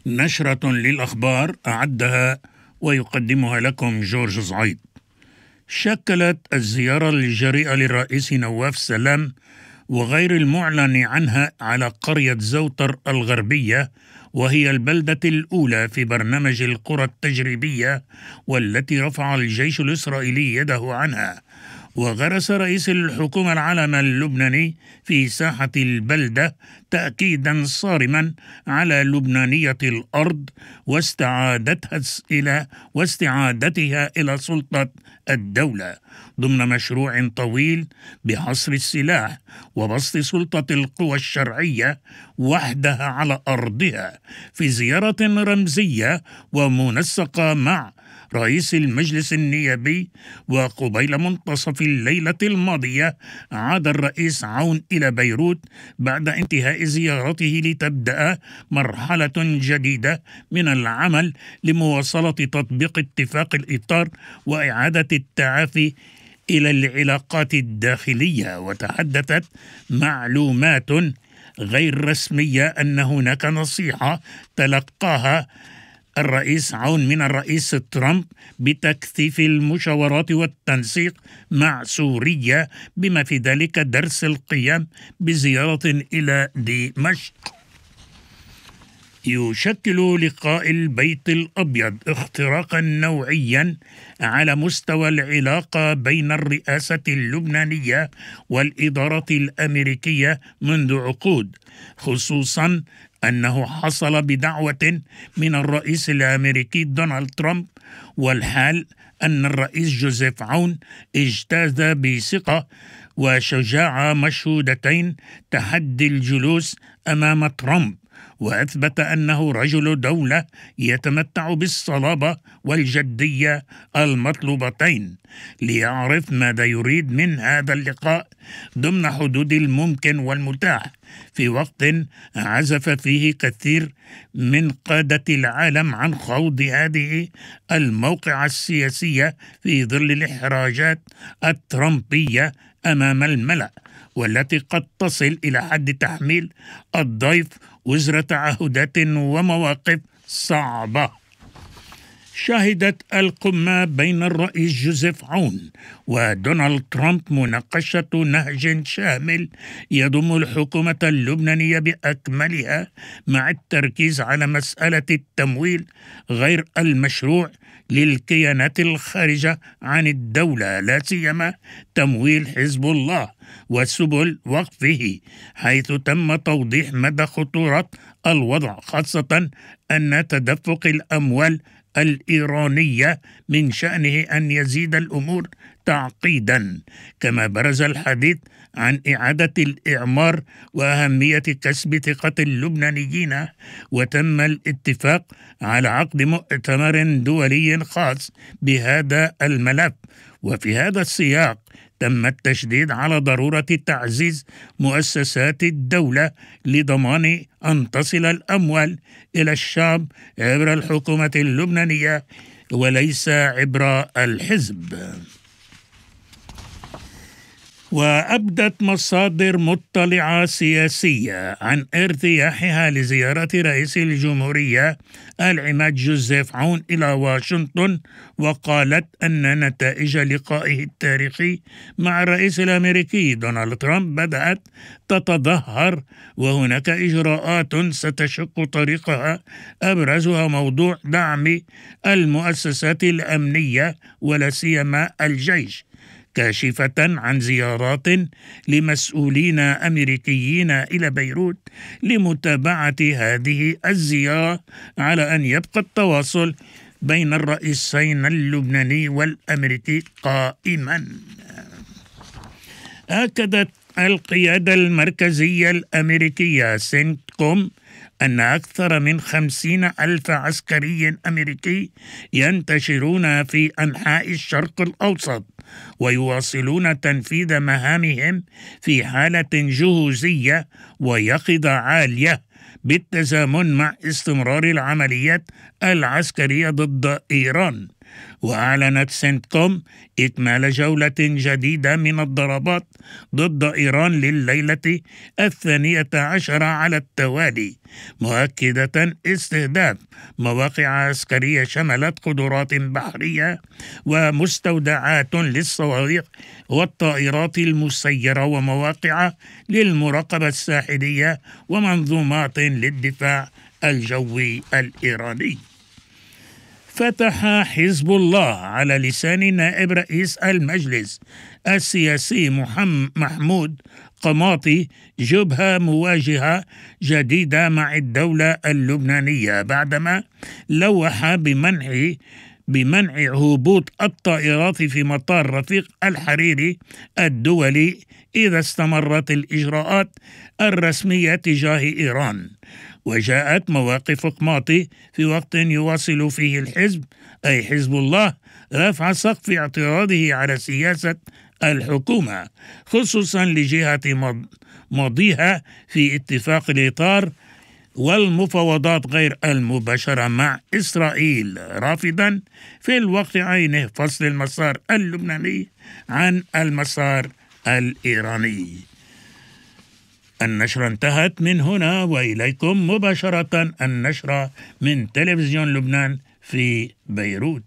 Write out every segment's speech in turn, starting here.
نشرة للأخبار أعدها ويقدمها لكم جورج زعيد. شكلت الزيارة الجريئة للرئيس نواف سلام وغير المعلن عنها على قرية زوتر الغربية، وهي البلدة الأولى في برنامج القرى التجريبية والتي رفع الجيش الإسرائيلي يده عنها. وغرس رئيس الحكومة العلم اللبناني في ساحة البلدة تأكيدا صارما على لبنانية الأرض واستعادتها إلى سلطة الدولة ضمن مشروع طويل بحصر السلاح وبسط سلطة القوى الشرعية وحدها على أرضها، في زيارة رمزية ومنسقة مع رئيس المجلس النيابي. وقبيل منتصف الليلة الماضية عاد الرئيس عون إلى بيروت بعد انتهاء زيارته لتبدأ مرحلة جديدة من العمل لمواصلة تطبيق اتفاق الإطار وإعادة التعافي إلى العلاقات الداخلية. وتحدثت معلومات غير رسمية أن هناك نصيحة تلقاها الرئيس عون من الرئيس ترامب بتكثيف المشاورات والتنسيق مع سوريا، بما في ذلك درس القيام بزيارة إلى دمشق. يشكل لقاء البيت الأبيض اختراقا نوعيا على مستوى العلاقة بين الرئاسة اللبنانية والإدارة الأمريكية منذ عقود، خصوصا أنه حصل بدعوة من الرئيس الأمريكي دونالد ترامب، والحال أن الرئيس جوزيف عون اجتاز بثقة وشجاعة مشهودتين تحدي الجلوس أمام ترامب، وأثبت أنه رجل دولة يتمتع بالصلابة والجدية المطلوبتين، ليعرف ماذا يريد من هذا اللقاء ضمن حدود الممكن والمتاح، في وقت عزف فيه كثير من قادة العالم عن خوض هذه الموقعة السياسية في ظل الإحراجات الترامبية أمام الملأ، والتي قد تصل إلى حد تحميل الضيف وزر تعهدات ومواقف صعبة. شهدت القمة بين الرئيس جوزيف عون ودونالد ترامب مناقشة نهج شامل يضم الحكومة اللبنانية بأكملها، مع التركيز على مسألة التمويل غير المشروع للكيانات الخارجة عن الدولة، لا سيما تمويل حزب الله وسبل وقفه، حيث تم توضيح مدى خطورة الوضع، خاصة أن تدفق الأموال الإيرانية من شأنه أن يزيد الأمور تعقيدا. كما برز الحديث عن إعادة الإعمار وأهمية كسب ثقة اللبنانيين، وتم الاتفاق على عقد مؤتمر دولي خاص بهذا الملف. وفي هذا السياق تم التشديد على ضرورة تعزيز مؤسسات الدولة لضمان أن تصل الأموال إلى الشعب عبر الحكومة اللبنانية وليس عبر الحزب. وأبدت مصادر مطلعة سياسية عن ارتياحها لزيارة رئيس الجمهورية العماد جوزيف عون إلى واشنطن، وقالت أن نتائج لقائه التاريخي مع الرئيس الأمريكي دونالد ترامب بدأت تتظاهر، وهناك إجراءات ستشق طريقها أبرزها موضوع دعم المؤسسات الأمنية ولا سيما الجيش، كاشفة عن زيارات لمسؤولين أمريكيين إلى بيروت لمتابعة هذه الزيارة، على أن يبقى التواصل بين الرئيسين اللبناني والأمريكي قائما. أكدت القيادة المركزية الأمريكية سينتكوم أن أكثر من 50,000 عسكري أمريكي ينتشرون في أنحاء الشرق الأوسط ويواصلون تنفيذ مهامهم في حالة جهوزية ويقظة عالية، بالتزامن مع استمرار العمليات العسكرية ضد إيران. وأعلنت سنتكوم إكمال جولة جديدة من الضربات ضد إيران لليلة 12 على التوالي، مؤكدة استهداف مواقع عسكرية شملت قدرات بحرية ومستودعات للصواريخ والطائرات المسيرة ومواقع للمراقبة الساحلية ومنظومات للدفاع الجوي الإيراني. فتح حزب الله على لسان نائب رئيس المجلس السياسي محمود قماطي جبهة مواجهة جديدة مع الدولة اللبنانية بعدما لوح بمنع هبوط الطائرات في مطار رفيق الحريري الدولي إذا استمرت الإجراءات الرسمية تجاه إيران. وجاءت مواقف قماطي في وقت يواصل فيه الحزب أي حزب الله رفع سقف اعتراضه على سياسة الحكومة، خصوصا لجهة ماضيها في اتفاق الإطار والمفاوضات غير المباشرة مع إسرائيل، رافضا في الوقت عينه فصل المسار اللبناني عن المسار الإيراني. النشرة انتهت من هنا وإليكم مباشرة النشرة من تلفزيون لبنان في بيروت.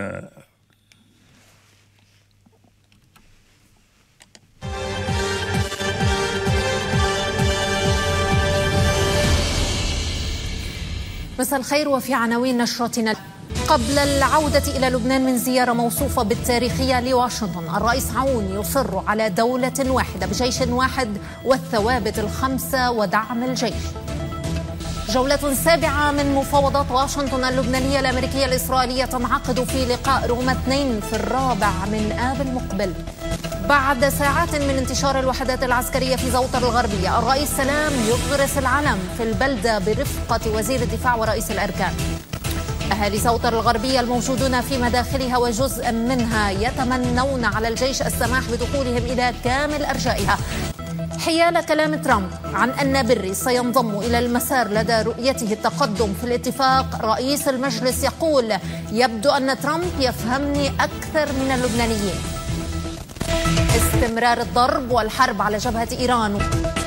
مساء الخير. وفي عناوين نشرتنا: قبل العودة إلى لبنان من زيارة موصوفة بالتاريخية لواشنطن، الرئيس عون يصر على دولة واحدة بجيش واحد والثوابت الخمسة ودعم الجيش. جولة سابعة من مفاوضات واشنطن اللبنانية الأمريكية الإسرائيلية تنعقد في لقاء روما 2 في 4 من آب المقبل. بعد ساعات من انتشار الوحدات العسكرية في زوطر الغربية، الرئيس سلام يغرس العلم في البلدة برفقة وزير الدفاع ورئيس الأركان. أهالي زوطر الغربية الموجودون في مداخلها وجزء منها يتمنون على الجيش السماح بدخولهم إلى كامل أرجائها، حيال كلام ترامب عن أن بري سينضم إلى المسار لدى رؤيته التقدم في الاتفاق. رئيس المجلس يقول: يبدو أن ترامب يفهمني أكثر من اللبنانيين. استمرار الضرب والحرب على جبهة إيران.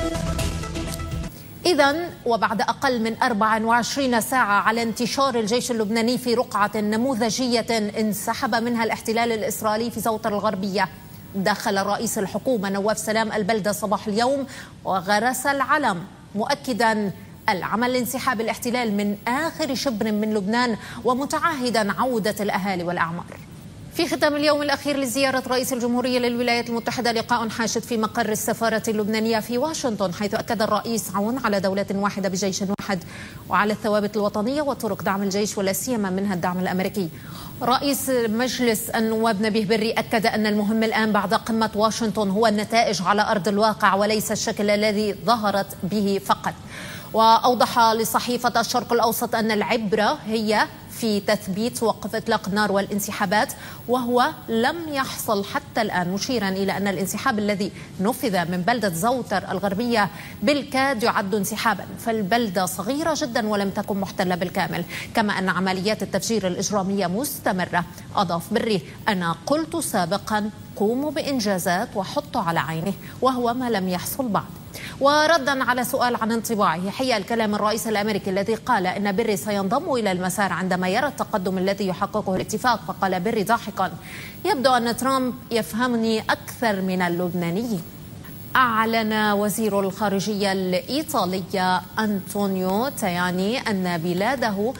إذن وبعد أقل من 24 ساعة على انتشار الجيش اللبناني في رقعة نموذجية انسحب منها الاحتلال الإسرائيلي في زوطر الغربية، دخل رئيس الحكومة نواف سلام البلدة صباح اليوم وغرس العلم، مؤكدا العمل لانسحاب الاحتلال من آخر شبر من لبنان ومتعهدا عودة الأهالي والأعمار. في ختام اليوم الأخير لزيارة رئيس الجمهورية للولايات المتحدة، لقاء حاشد في مقر السفارة اللبنانية في واشنطن، حيث أكد الرئيس عون على دولة واحدة بجيش واحد وعلى الثوابت الوطنية وطرق دعم الجيش ولا سيما منها الدعم الأمريكي. رئيس مجلس النواب نبيه بري أكد أن المهم الآن بعد قمة واشنطن هو النتائج على أرض الواقع وليس الشكل الذي ظهرت به فقط. وأوضح لصحيفة الشرق الأوسط أن العبرة هي في تثبيت وقف إطلاق النار والانسحابات، وهو لم يحصل حتى الآن، مشيرا إلى أن الانسحاب الذي نفذ من بلدة زوطر الغربية بالكاد يعد انسحابا، فالبلدة صغيرة جدا ولم تكن محتلة بالكامل، كما أن عمليات التفجير الإجرامية مستمرة. أضاف بري: أنا قلت سابقا قوموا بإنجازات وحطوا على عينه، وهو ما لم يحصل بعد. وردا على سؤال عن انطباعه حيال كلام الرئيس الأمريكي الذي قال إن بري سينضم إلى المسار عندما يرى التقدم الذي يحققه الاتفاق، فقال بري ضاحكا: يبدو أن ترامب يفهمني أكثر من اللبنانيين. أعلن وزير الخارجية الإيطالية أنطونيو تاياني أن بلاده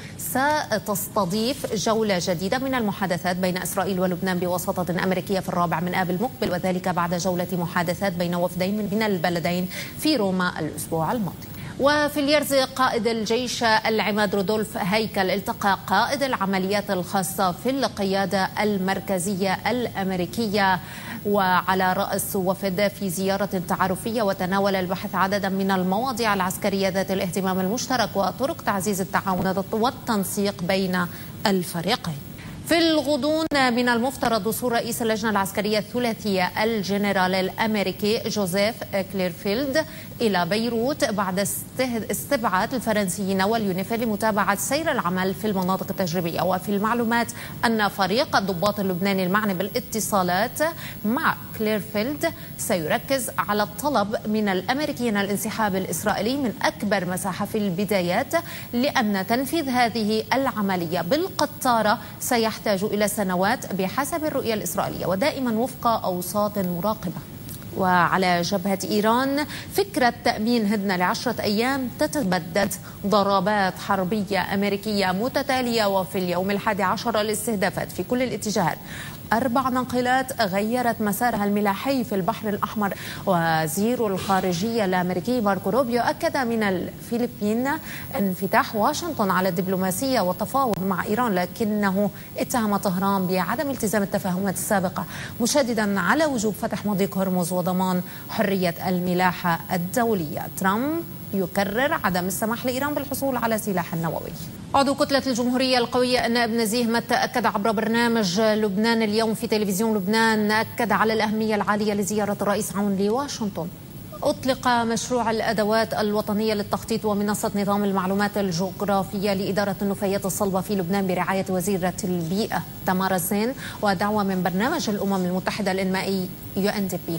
ستستضيف جولة جديدة من المحادثات بين إسرائيل ولبنان بوساطة أمريكية في 4 من آب المقبل، وذلك بعد جولة محادثات بين وفدين من البلدين في روما الأسبوع الماضي. وفي اليرز، قائد الجيش العماد رودولف هيكل التقى قائد العمليات الخاصة في القيادة المركزية الأمريكية وعلى رأس وفد في زيارة تعارفية، وتناول البحث عددا من المواضيع العسكرية ذات الاهتمام المشترك وطرق تعزيز التعاون والتنسيق بين الفريقين. في الغضون من المفترض وصول رئيس اللجنة العسكرية الثلاثية الجنرال الأمريكي جوزيف كليرفيلد إلى بيروت بعد استبعاد الفرنسيين واليونيفيل لمتابعة سير العمل في المناطق التجريبية. وفي المعلومات أن فريق الضباط اللبناني المعني بالاتصالات مع كليرفيلد سيركز على الطلب من الأمريكيين الانسحاب الإسرائيلي من أكبر مساحة في البدايات، لأن تنفيذ هذه العملية بالقطارة سيحتاج إلى سنوات بحسب الرؤية الإسرائيلية ودائما وفق أوساط مراقبة. وعلى جبهة إيران فكرة تأمين هدنة ل10 أيام تتبدد. ضربات حربية أمريكية متتالية وفي اليوم 11 الاستهدافات في كل الاتجاهات. 4 ناقلات غيرت مسارها الملاحي في البحر الأحمر. وزير الخارجية الأمريكي ماركو روبيو أكد من الفلبين انفتاح واشنطن على الدبلوماسية والتفاوض مع إيران، لكنه اتهم طهران بعدم التزام التفاهمات السابقة، مشددا على وجوب فتح مضيق هرمز وضمان حرية الملاحة الدولية. ترامب يكرر عدم السماح لإيران بالحصول على سلاح نووي. عضو كتلة الجمهورية القوية النائب نزيه متى أكد عبر برنامج لبنان اليوم في تلفزيون لبنان أكد على الأهمية العالية لزيارة الرئيس عون لواشنطن. أطلق مشروع الأدوات الوطنية للتخطيط ومنصة نظام المعلومات الجغرافية لإدارة النفايات الصلبة في لبنان برعاية وزيرة البيئة تمارا زين ودعوة من برنامج الأمم المتحدة الإنمائي UNDP.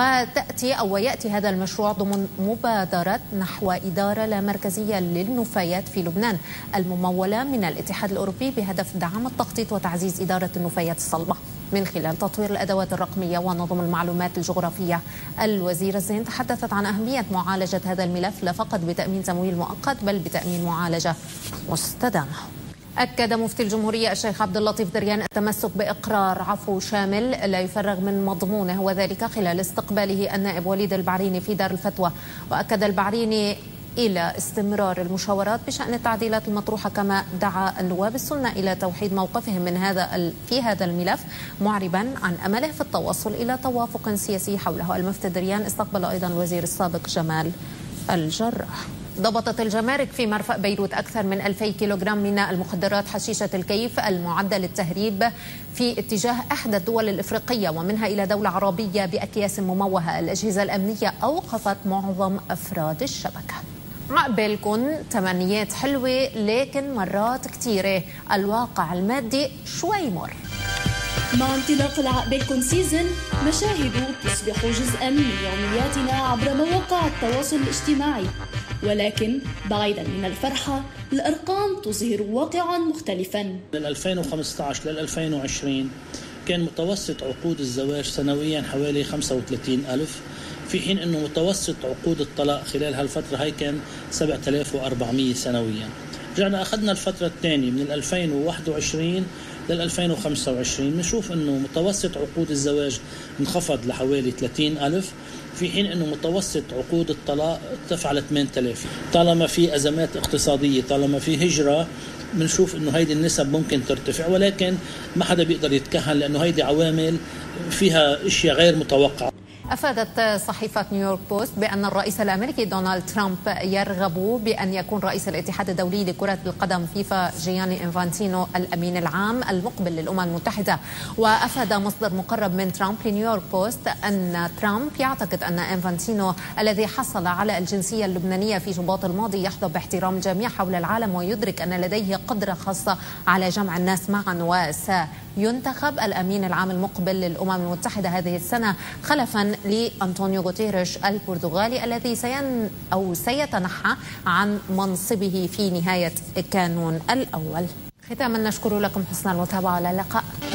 ويأتي هذا المشروع ضمن مبادرة نحو إدارة لا مركزية للنفايات في لبنان الممولة من الاتحاد الأوروبي بهدف دعم التخطيط وتعزيز إدارة النفايات الصلبة من خلال تطوير الأدوات الرقمية ونظم المعلومات الجغرافية. الوزيرة زين تحدثت عن أهمية معالجة هذا الملف لا فقط بتأمين تمويل مؤقت بل بتأمين معالجة مستدامة. أكد مفتي الجمهورية الشيخ عبد اللطيف دريان التمسك بإقرار عفو شامل لا يفرغ من مضمونه، وذلك خلال استقباله النائب وليد البعريني في دار الفتوى. وأكد البعريني إلى استمرار المشاورات بشأن التعديلات المطروحة، كما دعا النواب السنة إلى توحيد موقفهم في هذا الملف، معربا عن أمله في التوصل إلى توافق سياسي حوله. المفتي دريان استقبل أيضا الوزير السابق جمال الجراح. ضبطت الجمارك في مرفأ بيروت أكثر من 2000 كيلوغرام من المخدرات حشيشة الكيف المعدة للتهريب في اتجاه إحدى الدول الإفريقية ومنها إلى دولة عربية بأكياس مموهة. الأجهزة الأمنية أوقفت معظم أفراد الشبكة. عقبالكم تمنيات حلوة لكن مرات كتيرة الواقع المادي شوي مر. مع انطلاق العقبالكم سيزن مشاهد تصبح جزءا من يومياتنا عبر مواقع التواصل الاجتماعي، ولكن بعيدا من الفرحة الأرقام تظهر واقعا مختلفا. من 2015 لل 2020 كان متوسط عقود الزواج سنويا حوالي 35,000، في حين أنه متوسط عقود الطلاق خلال هالفترة هاي كان 7,400 سنويا. رجعنا أخذنا الفترة الثانية من 2021 لل 2025 نشوف أنه متوسط عقود الزواج انخفض لحوالي 30,000، في حين أنه متوسط عقود الطلاق ارتفع ل 8,000. طالما في أزمات اقتصادية، طالما في هجرة، بنشوف أنه هيدي النسب ممكن ترتفع، ولكن ما حدا بيقدر يتكهن لأنه هيدي عوامل فيها اشياء غير متوقعة. أفادت صحيفة نيويورك بوست بأن الرئيس الأمريكي دونالد ترامب يرغب بأن يكون رئيس الاتحاد الدولي لكرة القدم فيفا جياني إنفانتينو الأمين العام المقبل للأمم المتحدة. وأفاد مصدر مقرب من ترامب لنيويورك بوست أن ترامب يعتقد أن إنفانتينو الذي حصل على الجنسية اللبنانية في شباط الماضي يحظى باحترام الجميع حول العالم، ويدرك أن لديه قدرة خاصة على جمع الناس معا، ينتخب الأمين العام المقبل للأمم المتحدة هذه السنة خلفا لأنطونيو غوتيريش البرتغالي الذي سيتنحى عن منصبه في نهاية كانون الأول. ختاما نشكر لكم حسن المتابعة، على اللقاء.